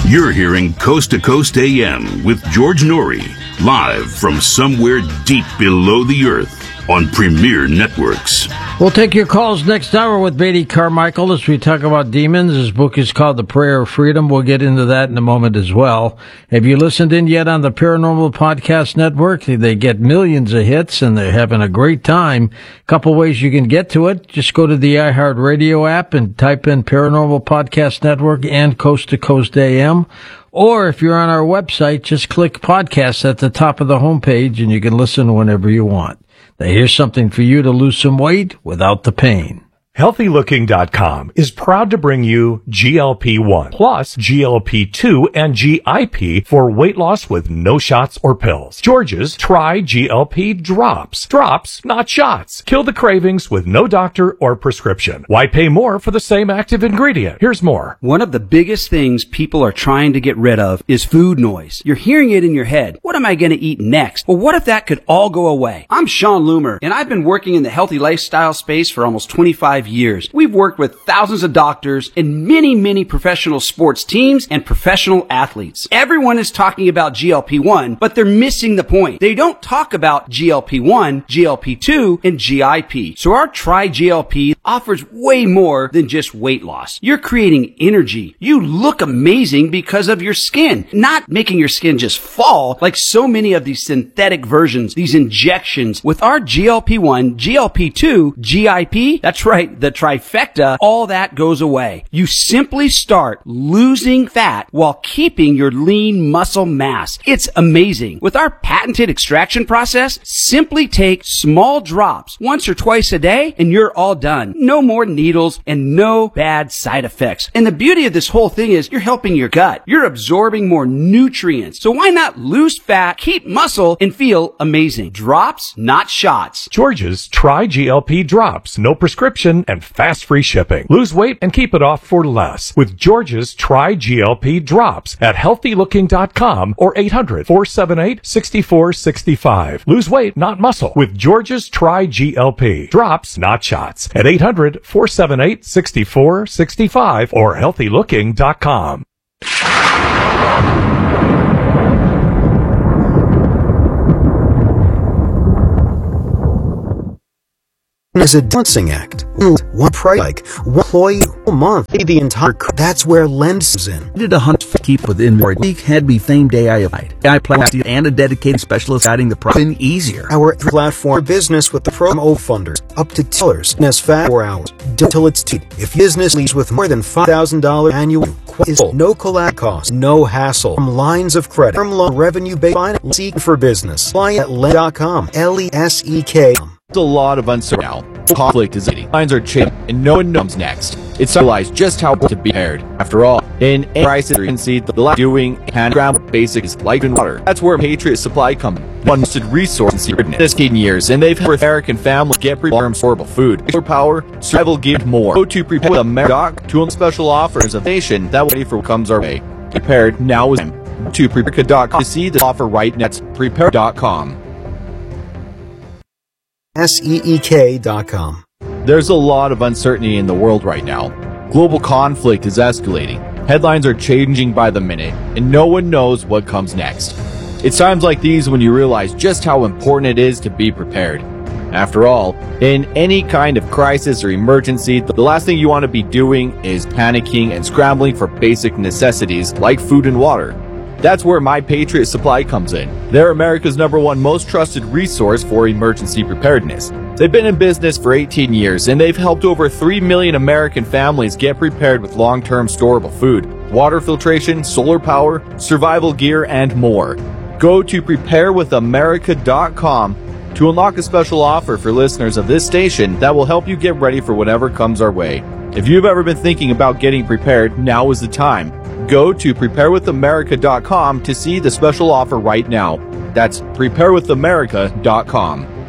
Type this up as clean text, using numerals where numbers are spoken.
You're hearing Coast to Coast AM with George Norrie, live from somewhere deep below the earth on Premier Networks. We'll take your calls next hour with Beatty Carmichael as we talk about demons. His book is called The Prayer of Freedom. We'll get into that in a moment as well. Have you listened in yet on the Paranormal Podcast Network? They get millions of hits and they're having a great time. Couple ways you can get to it. Just go to the iHeartRadio app and type in Paranormal Podcast Network and Coast to Coast AM. Or if you're on our website, just click podcasts at the top of the homepage and you can listen whenever you want. Now here's something for you to lose some weight without the pain. HealthyLooking.com is proud to bring you GLP-1 plus GLP-2 and GIP for weight loss with no shots or pills. George's Try GLP Drops. Drops, not shots. Kill the cravings with no doctor or prescription. Why pay more for the same active ingredient? Here's more. One of the biggest things people are trying to get rid of is food noise. You're hearing it in your head. What am I going to eat next? Well, what if that could all go away? I'm Sean Loomer, and I've been working in the healthy lifestyle space for almost 25 years. We've worked with thousands of doctors and many professional sports teams and professional athletes. Everyone is talking about GLP-1, but they're missing the point. They don't talk about GLP-1, GLP-2, and GIP. So our Try GLP offers way more than just weight loss. You're creating energy. You look amazing because of your skin, not making your skin just fall like so many of these synthetic versions, these injections. With our GLP-1, GLP-2, GIP, that's right, the trifecta, all that goes away. You simply start losing fat while keeping your lean muscle mass. It's amazing. With our patented extraction process, simply take small drops once or twice a day and you're all done. No more needles and no bad side effects. And the beauty of this whole thing is you're helping your gut. You're absorbing more nutrients. So why not lose fat, keep muscle, and feel amazing? Drops, not shots. George's Try GLP Drops. No prescription and fast free shipping. Lose weight and keep it off for less with George's Try GLP Drops at HealthyLooking.com or 800-478-6465. Lose weight, not muscle with George's Try GLP Drops, not shots at 800-478-6465 or HealthyLooking.com. Is a balancing act. One price like one employee a month. The entire that's where Lens is in. Did 100 keep within more week had be same day I applied. I applied and a dedicated specialist adding the problem easier. Our platform business with the promo funders up to tellers in as fast 4 hours until it's T. If business leads with more than $5,000 annual is no collab cost, no hassle from lines of credit from low revenue based finance seek for business. Fly at Lens.com. LESEK. There's a lot of uncertainty now. Conflict is eating. Lines are changing, and no one knows next. It's realized just how to be prepared. After all, in a crisis, you can see the lack doing and ground basics like in water. That's where Patriot Supply comes. One trusted resource in secret this 18 years, and they've helped American families get prepared for affordable food, extra power, survival, give more. Go to Prepare with America to own special offers of nation that will wait for what comes our way. Prepared now is time. To Prepare.com to see the offer right now. That's Prepare.com. SEEK.com. There's a lot of uncertainty in the world right now. Global conflict is escalating. Headlines are changing by the minute, and no one knows what comes next. It's times like these when you realize just how important it is to be prepared. After all, in any kind of crisis or emergency, the last thing you want to be doing is panicking and scrambling for basic necessities like food and water. That's where My Patriot Supply comes in. They're America's #1 most trusted resource for emergency preparedness. They've been in business for 18 years, and they've helped over 3 million American families get prepared with long-term storable food, water filtration, solar power, survival gear, and more. Go to preparewithamerica.com to unlock a special offer for listeners of this station that will help you get ready for whatever comes our way. If you've ever been thinking about getting prepared, now is the time. Go to preparewithamerica.com to see the special offer right now. That's preparewithamerica.com.